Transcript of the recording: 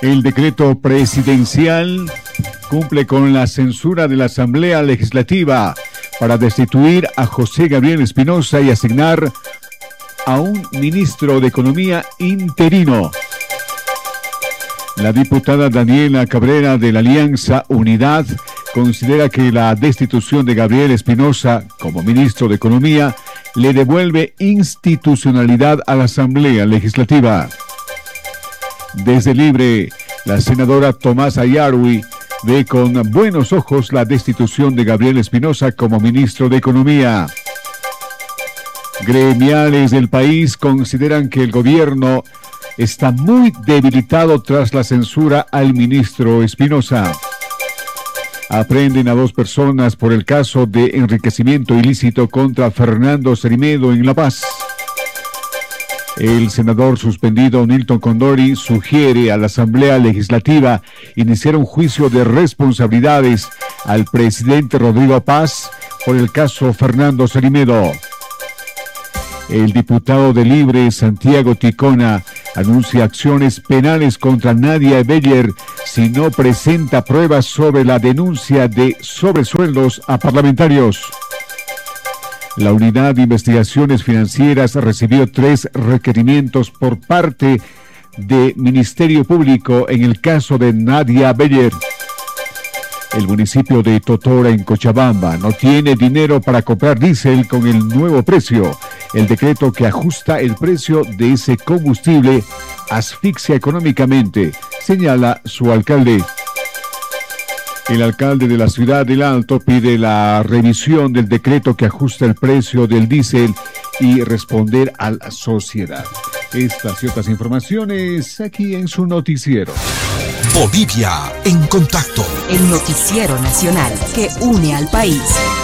El decreto presidencial cumple con la censura de la Asamblea Legislativa para destituir a José Gabriel Espinosa y asignar a un ministro de Economía interino. La diputada Daniela Cabrera de la Alianza Unidad considera que la destitución de Gabriel Espinosa como ministro de Economía le devuelve institucionalidad a la Asamblea Legislativa. Desde Libre, la senadora Tomasa Yarwi ve con buenos ojos la destitución de Gabriel Espinosa como ministro de Economía. Gremiales del país consideran que el gobierno está muy debilitado tras la censura al ministro Espinosa. Aprenden a 2 personas por el caso de enriquecimiento ilícito contra Fernando Cermedo en La Paz. El senador suspendido Nilton Condori sugiere a la Asamblea Legislativa iniciar un juicio de responsabilidades al presidente Rodrigo Paz por el caso Fernando Cermedo. El diputado de Libre, Santiago Ticona, anuncia acciones penales contra Nadia Beller si no presenta pruebas sobre la denuncia de sobresueldos a parlamentarios. La Unidad de Investigaciones Financieras recibió 3 requerimientos por parte del Ministerio Público en el caso de Nadia Beller. El municipio de Totora, en Cochabamba, no tiene dinero para comprar diésel con el nuevo precio. El decreto que ajusta el precio de ese combustible asfixia económicamente, señala su alcalde. El alcalde de la ciudad del Alto pide la revisión del decreto que ajusta el precio del diésel y responder a la sociedad. Estas y otras informaciones aquí en su noticiero. Bolivia en contacto. El noticiero nacional que une al país.